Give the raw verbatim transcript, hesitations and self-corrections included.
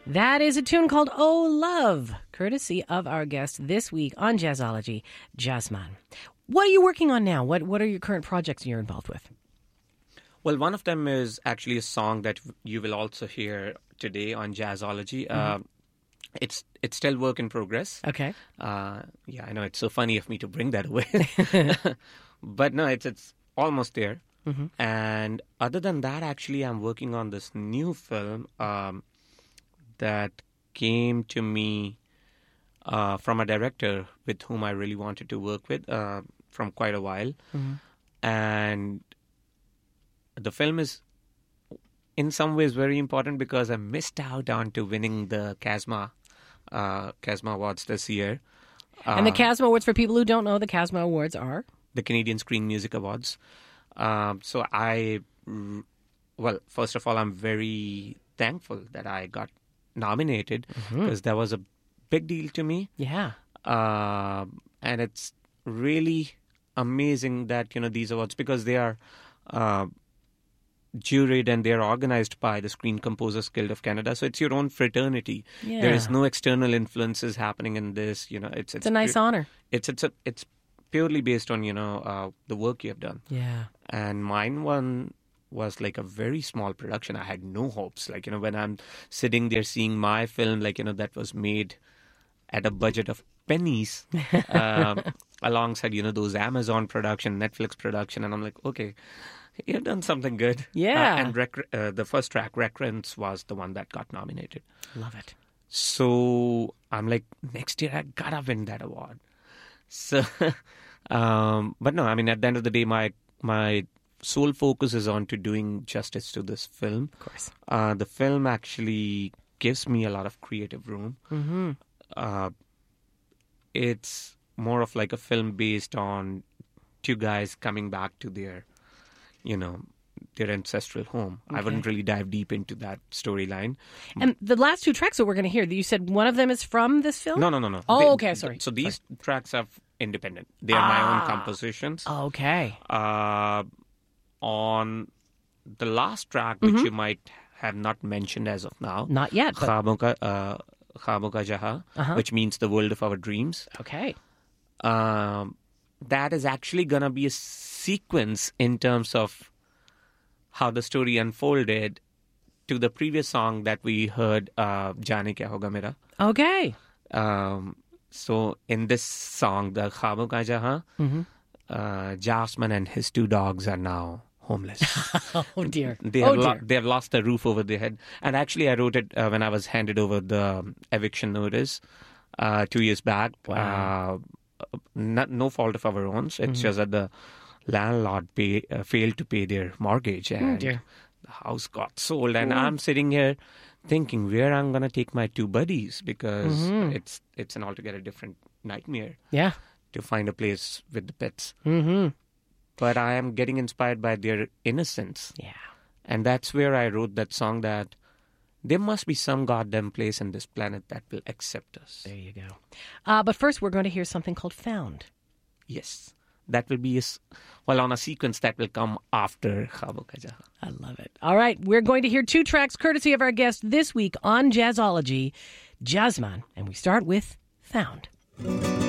That is a tune called Oh Love, courtesy of our guest this week on Jazzology, Jazzman. What are you working on now? What What are your current projects you're involved with? Well, one of them is actually a song that you will also hear today on Jazzology. Mm-hmm. Uh, it's it's still work in progress. Okay. Uh, yeah, I know it's so funny of me to bring that away, but no, it's it's almost there. Mm-hmm. And other than that, actually, I'm working on this new film um, that came to me uh, from a director with whom I really wanted to work with uh, from quite a while, mm-hmm. and the film is in some ways very important because I missed out on to winning the CASMA uh, CASMA Awards this year. And uh, the CASMA Awards, for people who don't know, the CASMA Awards are? The Canadian Screen Music Awards. Um, so I, well, first of all, I'm very thankful that I got nominated because mm-hmm. that was a big deal to me. Yeah. Uh, and it's really amazing that, you know, these awards, because they are uh, juried and they're organized by the Screen Composers Guild of Canada. So it's your own fraternity. Yeah. There is no external influences happening in this. You know, it's it's, it's a nice pu- honor. It's it's a, it's purely based on, you know, uh, the work you have done. Yeah. And mine one was like a very small production. I had no hopes. Like, you know, when I'm sitting there seeing my film, like, you know, that was made at a budget of pennies um, alongside, you know, those Amazon production, Netflix production. And I'm like, okay, you've done something good. Yeah. Uh, and rec- uh, the first track, Recurrence, was the one that got nominated. Love it. So I'm like, next year I gotta win that award. So, um, but no, I mean, at the end of the day, my my sole focus is on to doing justice to this film. Of course. Uh, the film actually gives me a lot of creative room. Mm-hmm. Uh, it's more of like a film based on two guys coming back to their, you know, their ancestral home. Okay. I wouldn't really dive deep into that storyline. And the last two tracks that we're going to hear, you said one of them is from this film? No, no, no, no. Oh, they, okay, sorry. So these sorry. tracks are independent. They are ah. my own compositions. Okay. Uh, on the last track, which mm-hmm. you might have not mentioned as of now. Not yet. But... Khwabon Ka, uh, Khwabon Ka Jahan, uh-huh. which means the world of our dreams. Okay. Um, that is actually going to be a sequence in terms of how the story unfolded to the previous song that we heard, uh, Jaane Kya Hoga Mera. Okay. Um, so in this song, the Khwabon Ka Jahan, mm-hmm. uh, Jasmine and his two dogs are now homeless. Oh dear. They oh have dear. Lo- they have lost the roof over their head. And actually, I wrote it uh, when I was handed over the eviction notice uh, two years back. Wow. Uh, not, no fault of our own. It's mm-hmm. just that the landlord pay, uh, failed to pay their mortgage, and oh dear. the house got sold. And mm. I'm sitting here thinking where I'm going to take my two buddies, because mm-hmm. it's it's an altogether different nightmare. Yeah. To find a place with the pets. Mm-hmm. But I am getting inspired by their innocence. Yeah. And that's where I wrote that song, that there must be some goddamn place in this planet that will accept us. There you go. Uh, but first, we're going to hear something called Found. Yes. That will be, a, well, on a sequence that will come after Khwabon Ka Jahan. I love it. All right. We're going to hear two tracks courtesy of our guest this week on Jazzology, Jazzman. And we start with Found.